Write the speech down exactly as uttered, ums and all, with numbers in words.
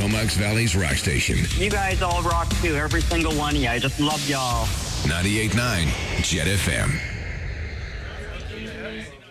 Comox Valley's rock station. You guys all rock too, every single one of you. I just love y'all. ninety-eight point nine Jet F M.